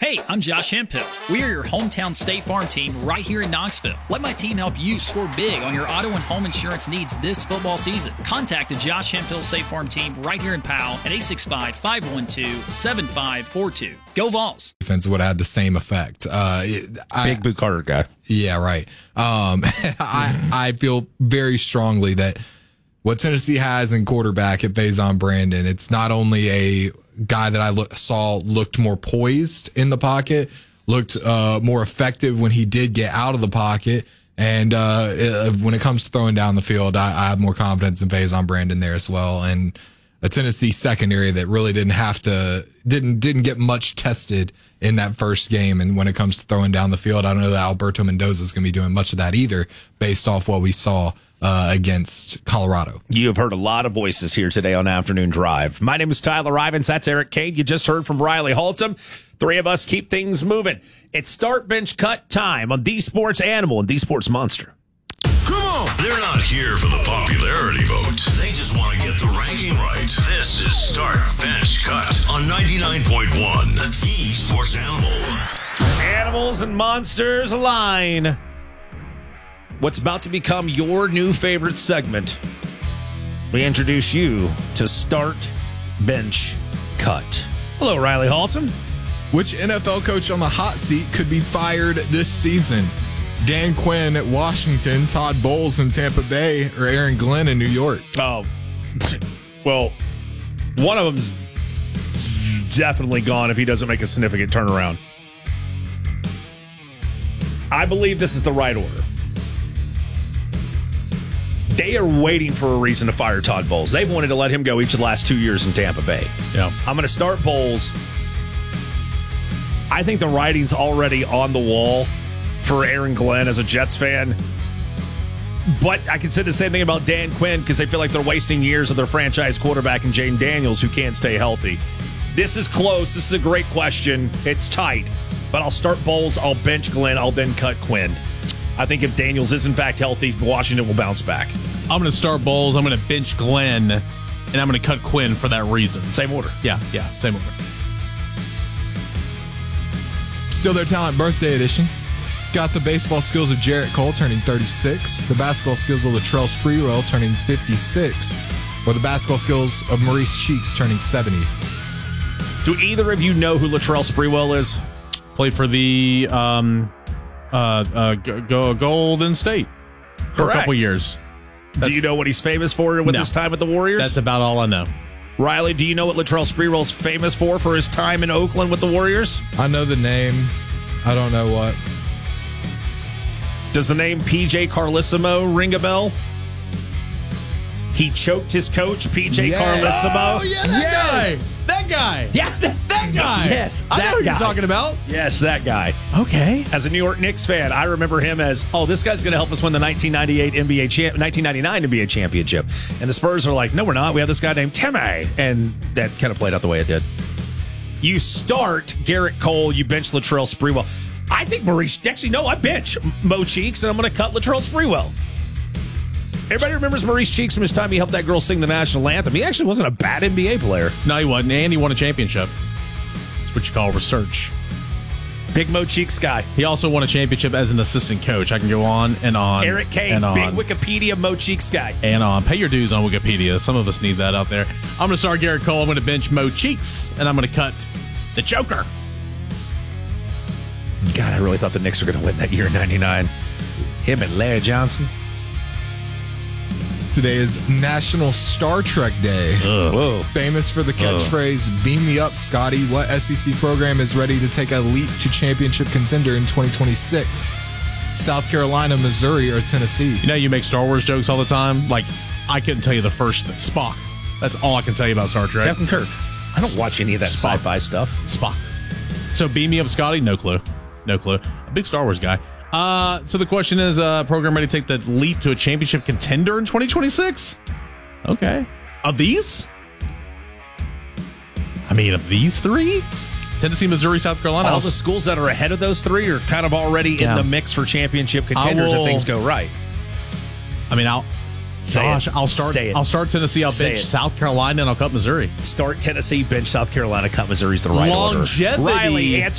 Hey, I'm Josh Hemphill. We are your hometown State Farm team right here in Knoxville. Let my team help you score big on your auto and home insurance needs this football season. Contact the Josh Hemphill State Farm team right here in Powell at 865-512-7542. Go Vols. Defense would have had the same effect. Big boot Carter guy. Yeah, right. I feel very strongly that what Tennessee has in quarterback at Faison Brandon, it's not only a guy that I saw looked more poised in the pocket, looked more effective when he did get out of the pocket, and when it comes to throwing down the field, I have more confidence in Faison Brandon there as well. And a Tennessee secondary that really didn't get much tested in that first game. And when it comes to throwing down the field, I don't know that Alberto Mendoza is going to be doing much of that either, based off what we saw against Colorado. You have heard a lot of voices here today on Afternoon Drive. My name is Tyler Ivins. That's Eric Kane. You just heard from Riley Haltom. Three of us keep things moving. It's start, bench, cut time on D Sports Animal and D Sports Monster. Come on! They're not here for the popularity vote. They just want to get the ranking right. This is Start, Bench, Cut on 99.1 D Sports Animal. Animals and monsters align. What's about to become your new favorite segment. We introduce you to Start, Bench, Cut. Hello, Riley Haltom. Which NFL coach on the hot seat could be fired this season? Dan Quinn at Washington, Todd Bowles in Tampa Bay, or Aaron Glenn in New York? Oh, well, one of them's definitely gone if he doesn't make a significant turnaround. I believe this is the right order. They are waiting for a reason to fire Todd Bowles. They've wanted to let him go each of the last 2 years in Tampa Bay. Yeah. I'm going to start Bowles. I think the writing's already on the wall for Aaron Glenn as a Jets fan. But I can say the same thing about Dan Quinn because they feel like they're wasting years of their franchise quarterback in Jaden Daniels who can't stay healthy. This is close. This is a great question. It's tight. But I'll start Bowles. I'll bench Glenn. I'll then cut Quinn. I think if Daniels is in fact healthy, Washington will bounce back. I'm going to start Bowles. I'm going to bench Glenn, and I'm going to cut Quinn for that reason. Same order. Yeah, same order. Still Their Talent birthday edition. Got the baseball skills of Jarrett Cole turning 36, the basketball skills of Latrell Sprewell turning 56, or the basketball skills of Maurice Cheeks turning 70. Do either of you know who Latrell Sprewell is? Played for the Golden State for Correct. a couple years. Do you know what he's famous for with his time with the Warriors? That's about all I know. Riley, do you know what Latrell Sprewell's famous for his time in Oakland with the Warriors? I know the name. I don't know what. Does the name PJ Carlissimo ring a bell? He choked his coach, PJ Carlissimo. Oh, yeah, that guy. Yeah, That guy. Yes, I know that who guy. you're talking about. Yes, that guy. Okay. As a New York Knicks fan, I remember him as, this guy's going to help us win the 1999 NBA championship. And the Spurs are like, no, we're not. We have this guy named Timmy. And that kind of played out the way it did. You start Garrett Cole, you bench Latrell Sprewell. I think I bench Mo Cheeks, and I'm going to cut Latrell Sprewell. Everybody remembers Maurice Cheeks from his time he helped that girl sing the national anthem. He actually wasn't a bad NBA player. No, he wasn't. And he won a championship. That's what you call research. Big Mo Cheeks guy. He also won a championship as an assistant coach. I can go on and on. Eric Kane, big Wikipedia Mo Cheeks guy. And on. Pay your dues on Wikipedia. Some of us need that out there. I'm going to start Garrett Cole. I'm going to bench Mo Cheeks. And I'm going to cut the Joker. God, I really thought the Knicks were going to win that year in 99. Him and Larry Johnson. Today is National Star Trek Day. Whoa. Famous for the catchphrase, beam me up, Scotty. What SEC program is ready to take a leap to championship contender in 2026? South Carolina, Missouri, or Tennessee? You know, you make Star Wars jokes all the time. Like, I couldn't tell you the first thing. Spock. That's all I can tell you about Star Trek. Captain Kirk. I don't watch any of that Spock. sci-fi stuff. Spock. So, beam me up, Scotty? No clue. A big Star Wars guy. So the question is, program ready to take the leap to a championship contender in 2026? Okay. Of these? I mean, of these three? Tennessee, Missouri, South Carolina. All the schools that are ahead of those three are kind of already in the mix for championship contenders if things go right. I mean, I'll start Tennessee, I'll bench South Carolina, and I'll cut Missouri. Start Tennessee, bench South Carolina, cut Missouri's the right order. Longevity. Riley,